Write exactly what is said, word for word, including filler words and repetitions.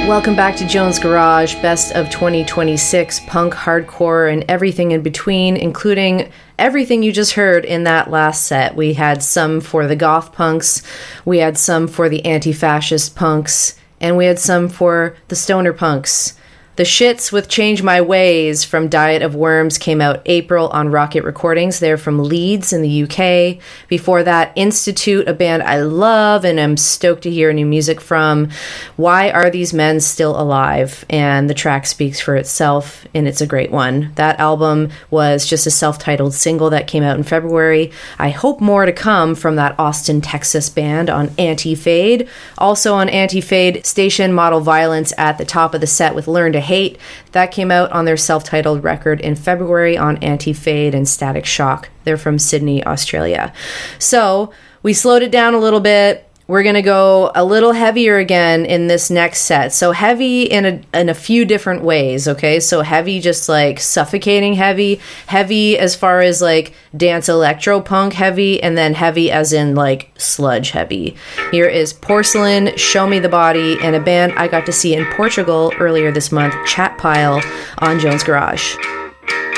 Welcome back to Jones Garage, best of twenty twenty-six, punk, hardcore, and everything in between, including everything you just heard in that last set. We had some for the goth punks, we had some for the anti-fascist punks, and we had some for the stoner punks. The Shits with Change My Ways from Diet of Worms came out April on Rocket Recordings. They're from Leeds in the U K. Before that, Institute, a band I love and am stoked to hear new music from. Why Are These Men Still Alive? And the track speaks for itself, and it's a great one. That album was just a self-titled single that came out in February. I hope more to come from that Austin, Texas band on Anti-Fade. Also on Anti-Fade, Station Model Violence at the top of the set with Learn to Hate. That came out on their self-titled record in February on Anti-Fade and Static Shock. They're from Sydney, Australia. So we slowed it down a little bit. We're going to go a little heavier again in this next set. So heavy in a, in a few different ways, okay? So heavy, just like suffocating heavy. Heavy as far as like dance electro punk heavy, and then heavy as in like sludge heavy. Here is Porcelain, Show Me the Body, and a band I got to see in Portugal earlier this month, Chat Pile, on Jones Garage.